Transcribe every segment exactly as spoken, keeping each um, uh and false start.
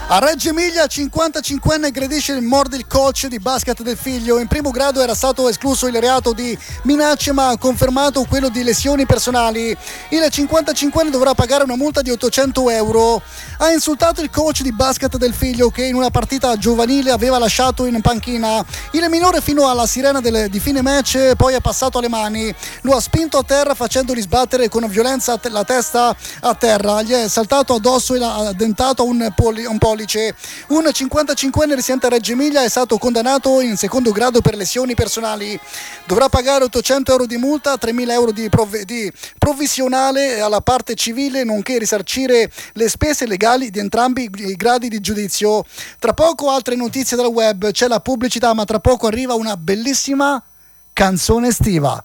A Reggio Emilia, cinquantacinquenne aggredisce e morde il coach di basket del figlio. In primo grado era stato escluso il reato di minacce, ma ha confermato quello di lesioni personali. Il cinquantacinquenne dovrà pagare una multa di ottocento euro. Ha insultato il coach di basket del figlio, che in una partita giovanile aveva lasciato in panchina. Il minore, fino alla sirena del, di fine match, poi è passato alle mani. Lo ha spinto a terra facendogli sbattere con violenza la testa a terra. Gli è saltato addosso e l'ha addentato un, poli, un pollice. Un cinquantacinquenne residente a Reggio Emilia è stato condannato in secondo grado per lesioni personali. Dovrà pagare ottocento euro di multa, tremila euro di, prov- di provvisionale alla parte civile, nonché risarcire le spese legali di entrambi i gradi di giudizio. Tra poco altre notizie dal web, c'è la pubblicità, ma tra poco arriva una bellissima canzone estiva.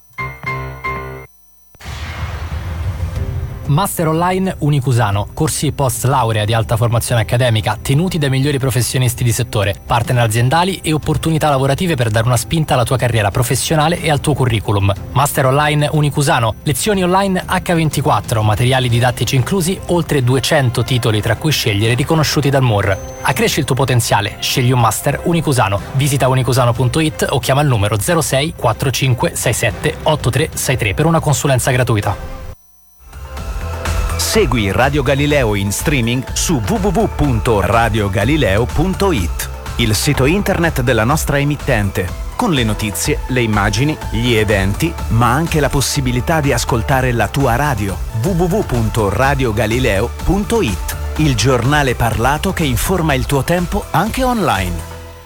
Master Online Unicusano, corsi post laurea di alta formazione accademica tenuti dai migliori professionisti di settore, partner aziendali e opportunità lavorative per dare una spinta alla tua carriera professionale e al tuo curriculum. Master Online Unicusano, lezioni online acca ventiquattro, materiali didattici inclusi, oltre duecento titoli tra cui scegliere riconosciuti dal M U R. Accresci il tuo potenziale, scegli un Master Unicusano. Visita unicusano punto it o chiama il numero zero sei quarantacinque sessantasette ottantatré sessantatré per una consulenza gratuita. Segui Radio Galileo in streaming su w w w punto radio galileo punto it, il sito internet della nostra emittente, con le notizie, le immagini, gli eventi, ma anche la possibilità di ascoltare la tua radio. w w w punto radio galileo punto it, il giornale parlato che informa il tuo tempo anche online.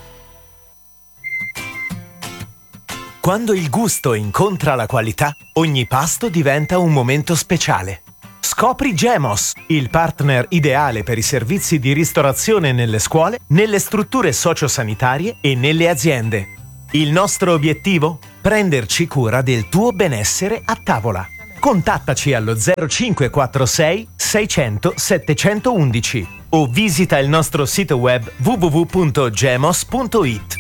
Quando il gusto incontra la qualità, ogni pasto diventa un momento speciale. Scopri Gemos, il partner ideale per i servizi di ristorazione nelle scuole, nelle strutture sociosanitarie e nelle aziende. Il nostro obiettivo? Prenderci cura del tuo benessere a tavola. Contattaci allo zero cinque quattro sei seicento settecentoudici o visita il nostro sito web w w w punto gemos punto it.